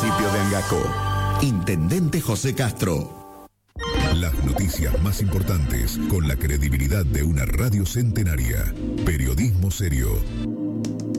municipio de Angacó. Intendente José Castro. Las noticias más importantes con la credibilidad de una radio centenaria. Periodismo serio.